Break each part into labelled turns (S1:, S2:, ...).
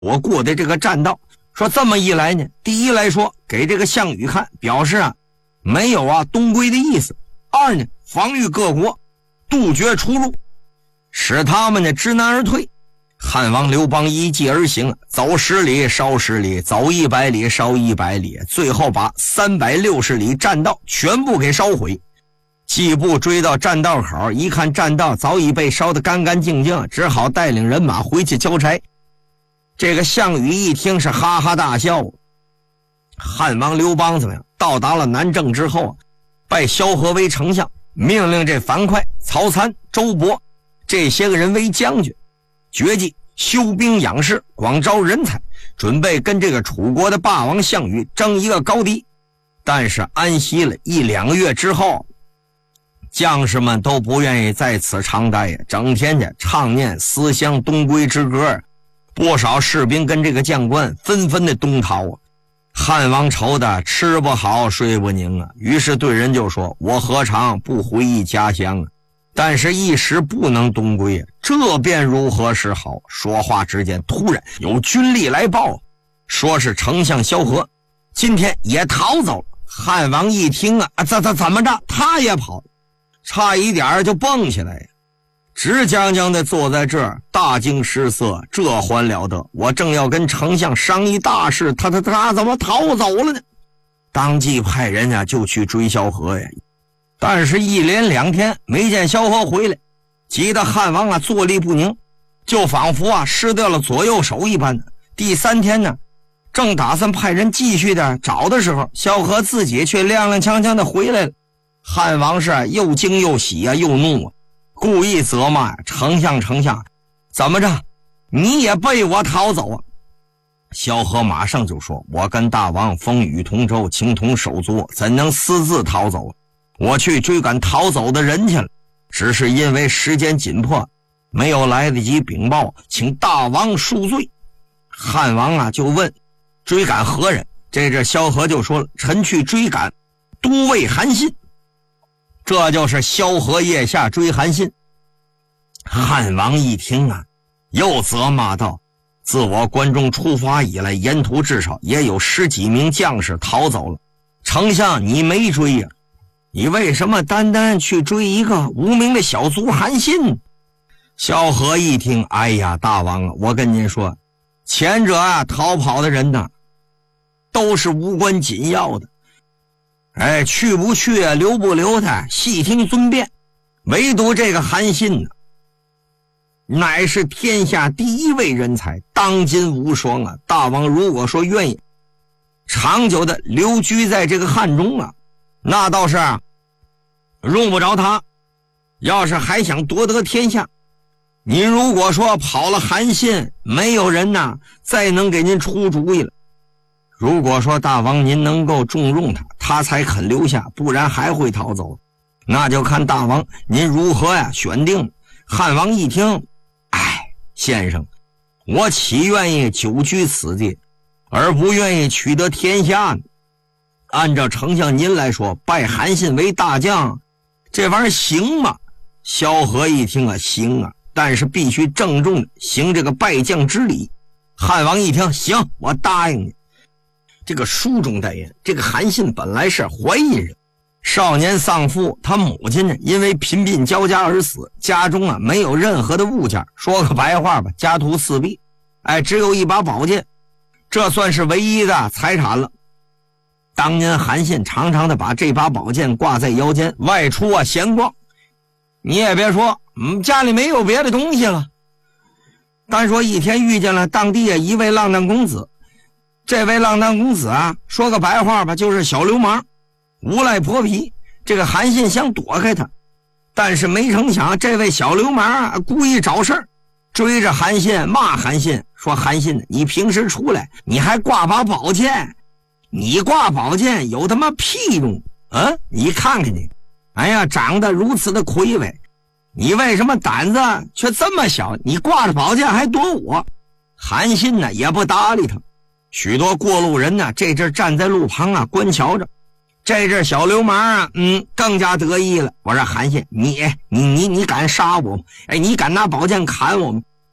S1: 我过的这个栈道。说这么一来呢，第一来说给这个项羽看，表示没有东归的意思；二呢，防御各国，杜绝出路，使他们呢知难而退。汉王刘邦依计而行，走10里烧10里，走100里烧100里，最后把360里栈道全部给烧毁。季布追到栈道口，一看栈道早已被烧得干干净净，只好带领人马回去交差。这个项羽一听是哈哈大笑。汉王刘邦怎么样？到达了南郑之后，拜萧何为丞相，命令这樊哙、曹参、周勃这些个人为将军，决计修兵养士，广招人才，准备跟这个楚国的霸王项羽争一个高低。但是安息了1-2个月之后，将士们都不愿意在此长待呀，整天的唱念思乡东归之歌，不少士兵跟这个将官纷纷的东逃啊。汉王愁的吃不好睡不宁啊，于是对人就说：我何尝不回忆家乡啊，但是一时不能东归啊，这便如何是好？说话之间，突然有军力来报，说是丞相萧何今天也逃走了。汉王一听怎么着他也跑，差一点就蹦起来，直僵僵的坐在这儿，大惊失色。这还了得，我正要跟丞相商议大事，他怎么逃走了呢？当即派人就去追萧何呀，但是一连2天没见萧何回来，急得汉王坐立不宁，就仿佛失掉了左右手一般。第3天呢，正打算派人继续的找的时候，萧何自己却踉踉跄跄的回来了。汉王是又惊又喜又怒故意责骂丞相，怎么着你也被我逃走啊？萧何马上就说：我跟大王风雨同舟，情同手足，怎能私自逃走？我去追赶逃走的人去了，只是因为时间紧迫，没有来得及禀报，请大王恕罪。汉王就问：追赶何人？这萧何就说了：臣去追赶都尉韩信。这就是萧何腋下追韩信。汉王一听又责骂道：自我关中出发以来，沿途至少也有10几名将士逃走了，丞相你没追呀，你为什么单单去追一个无名的小卒韩信？萧何一听，哎呀，大王我跟您说，前者逃跑的人都是无关紧要的，去不去留不留他细听尊便，唯独这个韩信乃是天下第1位人才，当今无双啊！大王如果说愿意长久的留居在这个汉中那倒是用不着他。要是还想夺得天下，您如果说跑了韩信，没有人再能给您出主意了。如果说大王您能够重用他才肯留下，不然还会逃走，那就看大王您如何选定。汉王一听，先生，我岂愿意久居此地，而不愿意取得天下呢？按照丞相您来说，拜韩信为大将，这玩意儿行吗？萧何一听行但是必须郑重的行这个拜将之礼。汉王一听，行，我答应你。这个书中代言，这个韩信本来是淮阴人，少年丧父，他母亲因为贫病交加而死，家中没有任何的物件，说个白话吧，家徒四壁，只有一把宝剑，这算是唯一的财产了。当年韩信常常的把这把宝剑挂在腰间，外出闲逛。你也别说家里没有别的东西了，单说一天遇见了当地一位浪荡公子，这位浪荡公子说个白话吧，就是小流氓，无赖泼皮。这个韩信想躲开他，但是没成想这位小流氓故意找事儿，追着韩信骂韩信，说韩信你平时出来你还挂把宝剑，你挂宝剑有他妈屁用你看看你，长得如此的魁伟，你为什么胆子却这么小？你挂着宝剑还躲我？韩信也不搭理他。许多过路人这阵站在路旁观瞧着。这阵小流氓更加得意了。我说韩信，你敢杀我吗？你敢拿宝剑砍我吗？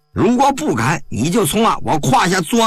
S1: 如果不敢，你就从我胯下钻